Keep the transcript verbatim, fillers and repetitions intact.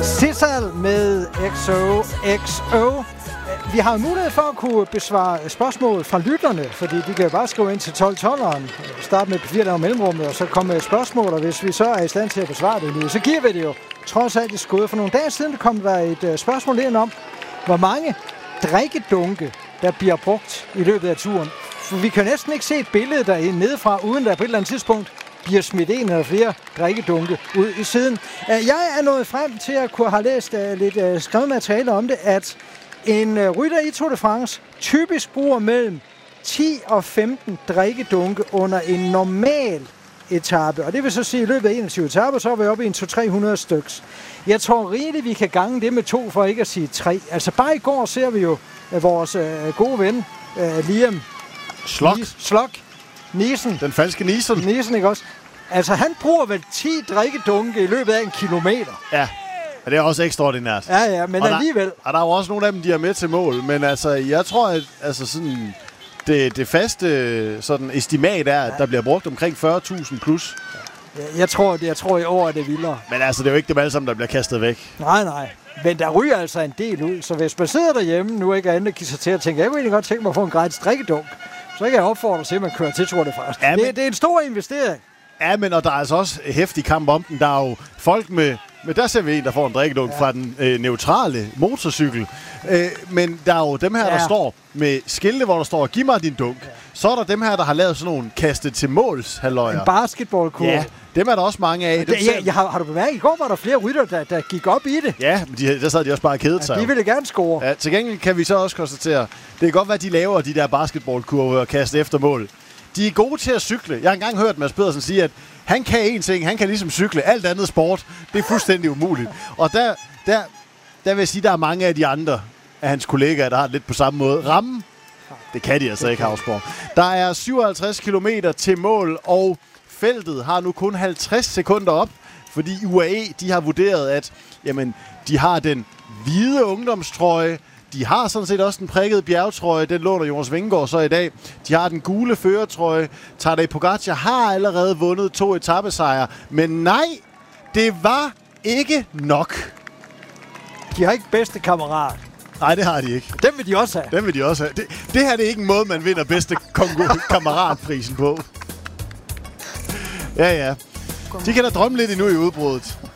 Sissel med X O X O. Vi har mulighed for at kunne besvare spørgsmål fra lytterne, fordi de kan jo bare skrive ind til tolv tolveren, starte med P fire der mellemrummet, og så komme med et spørgsmål, og hvis vi så er i stand til at besvare det, så giver vi det jo trods alt et skud. For nogle dage siden kom der et spørgsmål ind om, hvor mange drikkedunke, der bliver brugt i løbet af turen. For vi kan næsten ikke se et billede derinde nedefra, uden der på et eller andet tidspunkt bliver smidt en eller flere drikkedunke ud i siden. Jeg er nået frem til at kunne have læst lidt skrevet materiale om det, at en rytter i Tour de France typisk bruger mellem ti og femten drikkedunke under en normal etape. Og det vil så sige, at i løbet af enogtyve etaper, så er vi oppe i en to til tre hundrede styks. Jeg tror rigeligt, vi kan gange det med to, for ikke at sige tre. Altså bare i går ser vi jo vores øh, gode ven, øh, Liam Slok. Slok. Nielsen. Den falske Nielsen. Nielsen, ikke også? Altså han bruger vel ti drikkedunke i løbet af en kilometer. Ja. Ja, det er også ekstraordinært. Ja, ja, men og alligevel. Der, og der er jo også nogle af dem, de er med til mål. Men altså, jeg tror, at altså sådan, det, det faste sådan, estimat er, at der bliver brugt omkring fyrre tusind plus. Ja, jeg, tror, jeg tror i år er det vildere. Men altså, det er jo ikke dem alle sammen, der bliver kastet væk. Nej, nej. Men der ryger altså en del ud. Så hvis man sidder derhjemme, nu ikke er andet, giver sig til at tænke, jeg kunne egentlig godt tænke mig at få en gratis drikkedunk, så kan jeg opfordre til, at man kører til Tour de France. Ja, det, det er en stor investering. Ja, men og der er altså også hæftig kamp om den. Der er jo folk med... Men der ser vi en, der får en drikkedunk ja. fra den øh, neutrale motorcykel. Øh, men der er jo dem her, ja. der står med skilte, hvor der står, giv mig din dunk. Ja. Så er der dem her, der har lavet sådan nogle kastet til måls halløjer. En basketballkurve. Ja, dem er der også mange af. Det, ja, jeg har, har du bemærket, i går var der flere rytter, der, der gik op i det. Ja, men de, der sad de også bare kedet sig. Ja, de ville gerne score. Ja, til gengæld kan vi så også konstatere, det kan godt være, at de laver de der basketballkurve og kaste efter mål. De er gode til at cykle. Jeg har engang hørt Mads Pedersen sige, at han kan én ting, han kan ligesom cykle. Alt andet sport, det er fuldstændig umuligt. Og der, der, der vil jeg sige, at der er mange af de andre af hans kollegaer, der har lidt på samme måde. Rammen, det kan de altså ikke, Havsborg. Der er syvoghalvtreds kilometer til mål, og feltet har nu kun halvtreds sekunder op, fordi U A E, de har vurderet, at jamen, de har den hvide ungdomstrøje. De har sådan set også den prikkede bjergtrøje. Den låner Jonas Vingegaard så i dag. De har den gule førertrøje. Tadej Pogacar har allerede vundet to etapesejre. Men nej, det var ikke nok. De har ikke bedste kammerat. Nej, det har de ikke. Den vil de også have. Den vil de også have. Det, det her det er ikke en måde, man vinder bedste kammeratprisen på. Ja, ja. De kan da drømme lidt endnu i udbruddet.